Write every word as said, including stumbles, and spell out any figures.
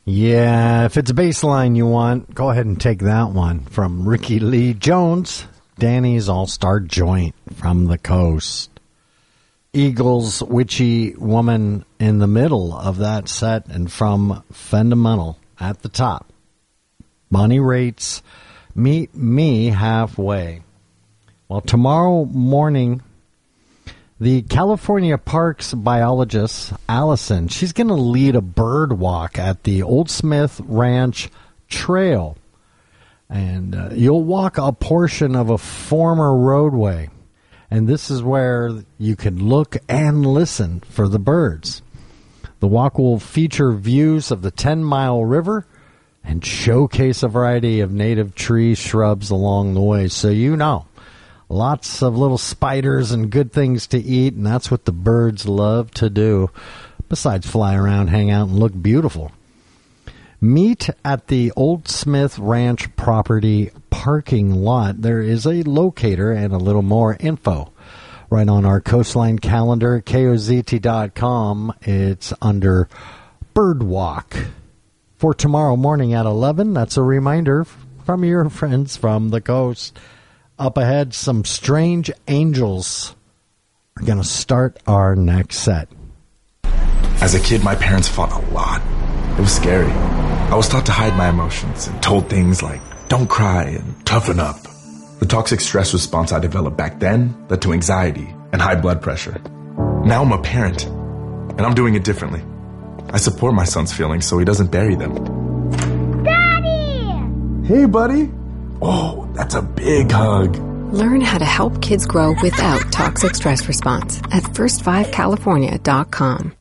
Yeah, if it's a bass line you want, go ahead and take that one from Ricky Lee Jones, Danny's All-Star Joint from the Coast. Eagles, Witchy Woman in the middle of that set, and from Fundamental at the top. Bonnie Raitt's Meet Me Halfway. Well, tomorrow morning, the California Parks biologist, Allison, she's going to lead a bird walk at the Old Smith Ranch Trail. And uh, you'll walk a portion of a former roadway. And this is where you can look and listen for the birds. The walk will feature views of the Ten Mile River and showcase a variety of native trees, shrubs along the way. So you know, lots of little spiders and good things to eat, and that's what the birds love to do, besides fly around, hang out, and look beautiful. Meet at the Old Smith Ranch property parking lot. There is a locator and a little more info right on our Coastline calendar, K O Z T dot com. It's under Bird Walk for tomorrow morning at eleven. That's a reminder from your friends from the coast. Up ahead, some Strange Angels are going to start our next set. As a kid, my parents fought a lot. It was scary. I was taught to hide my emotions and told things like, don't cry and toughen up. The toxic stress response I developed back then led to anxiety and high blood pressure. Now I'm a parent, and I'm doing it differently. I support my son's feelings so he doesn't bury them. Daddy! Hey, buddy. Oh, that's a big hug. Learn how to help kids grow without toxic stress response at first five california dot com.